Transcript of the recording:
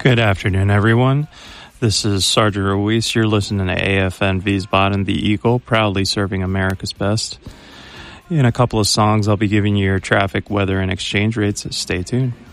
Good afternoon, everyone. This is Sergeant Ruiz. You're listening to AFN Wiesbaden, the Eagle, proudly serving America's best. In a couple of songs, I'll be giving you your traffic, weather, and exchange rates. Stay tuned.